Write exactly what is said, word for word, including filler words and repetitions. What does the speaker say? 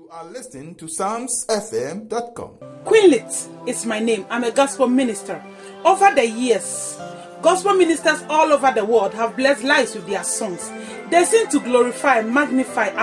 You are listening to psalms f m dot com. Queenlit is my name. I'm a gospel minister. Over the years, gospel ministers all over the world have blessed lives with their songs. They sing to glorify, magnify,